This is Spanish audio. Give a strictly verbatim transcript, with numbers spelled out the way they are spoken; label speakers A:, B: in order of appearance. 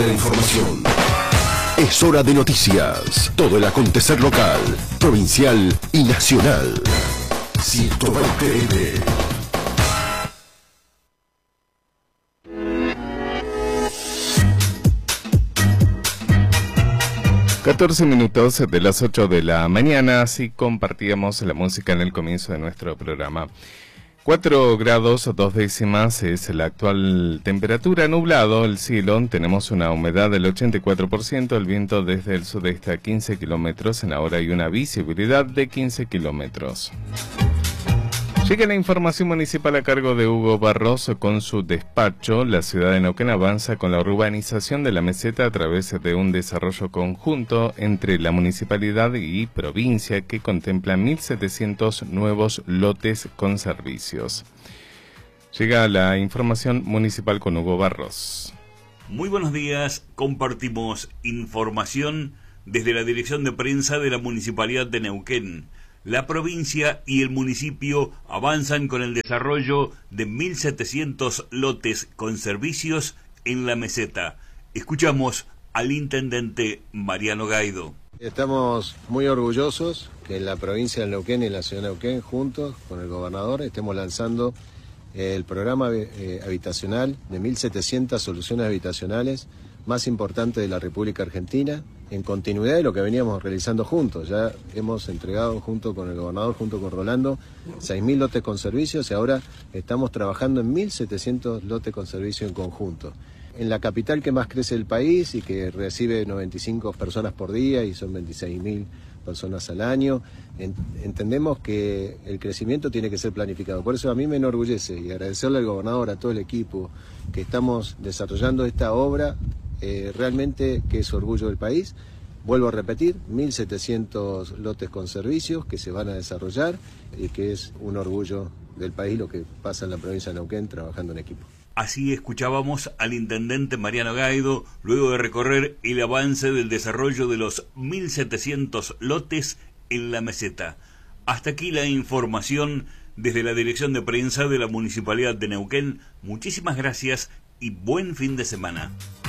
A: la información. Es hora de noticias. Todo el acontecer local, provincial y nacional. ciento veinte N.
B: catorce minutos de las ocho de la mañana, así compartíamos la música en el comienzo de nuestro programa. cuatro grados dos décimas es la actual temperatura, nublado el cielo, tenemos una humedad del ochenta y cuatro por ciento, el viento desde el sudeste a quince kilómetros en la hora y una visibilidad de quince kilómetros. Llega la información municipal a cargo de Hugo Barros con su despacho. La ciudad de Neuquén avanza con la urbanización de la meseta a través de un desarrollo conjunto entre la municipalidad y provincia que contempla mil setecientos nuevos lotes con servicios. Llega la información municipal con Hugo Barros.
C: Muy buenos días, compartimos información desde la dirección de prensa de la Municipalidad de Neuquén. La provincia y el municipio avanzan con el desarrollo de mil setecientos lotes con servicios en la meseta. Escuchamos al intendente Mariano Gaido.
D: Estamos muy orgullosos que en la provincia de Neuquén y en la ciudad de Neuquén, juntos con el gobernador, estemos lanzando el programa eh, habitacional de mil setecientas soluciones habitacionales más importante de la República Argentina, en continuidad de lo que veníamos realizando juntos. Ya hemos entregado junto con el gobernador, junto con Rolando, seis mil lotes con servicios y ahora estamos trabajando en mil setecientos lotes con servicio en conjunto. En la capital que más crece el país y que recibe noventa y cinco personas por día y son veintiséis mil personas al año, en, entendemos que el crecimiento tiene que ser planificado. Por eso a mí me enorgullece y agradecerle al gobernador, a todo el equipo, que estamos desarrollando esta obra eh, realmente que es orgullo del país. Vuelvo a repetir, mil setecientos lotes con servicios que se van a desarrollar y que es un orgullo del país lo que pasa en la provincia de Neuquén trabajando en equipo.
C: Así escuchábamos al intendente Mariano Gaido luego de recorrer el avance del desarrollo de los mil setecientos lotes en la meseta. Hasta aquí la información desde la dirección de prensa de la Municipalidad de Neuquén. Muchísimas gracias y buen fin de semana.